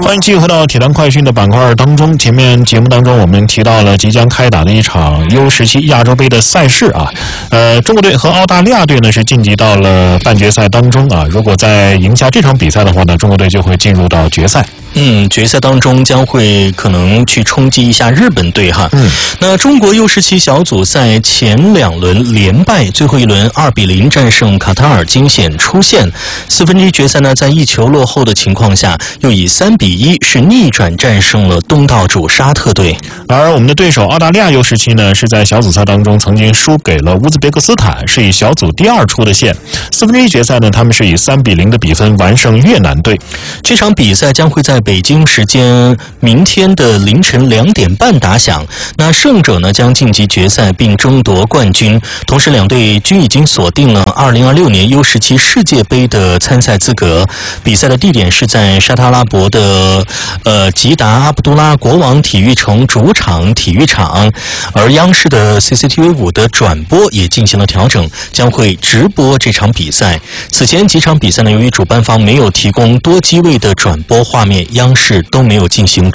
欢迎继续回到铁蛋快讯的板块当中。前面节目当中我们提到了即将开打的一场 U17 亚洲杯的赛事啊，中国队和澳大利亚队呢是晋级到了半决赛当中啊。如果再赢下这场比赛的话呢，中国队就会进入到决赛。 决赛当中将会可能去冲击一下日本队哈。那中国 U17 小组赛前2轮连败，最后一轮2-0战胜卡塔尔，惊险出线。4分之一决赛呢，在1球落后的情况下，又以3-1是逆转战胜了东道主沙特队。 而我们的对手澳大利亚 U17 呢，是在小组赛当中曾经输给了乌兹别克斯坦，是以小组第2出的线。4分之一决赛呢，他们是以3-0的比分完胜越南队。 这场比赛将会在北京时间明天的凌晨2点半打响。那胜者呢将晋级决赛并争夺冠军。同时，两队均已经锁定了2026年 U17 世界杯的参赛资格。比赛的地点是在沙特阿拉伯的吉达阿卜杜拉国王体育城主场体育场。而央视的 CCTV5 的转播也进行了调整，将会直播这场比赛。此前几场比赛呢，由于主办方没有提供多机位的转播画面，央视都没有进行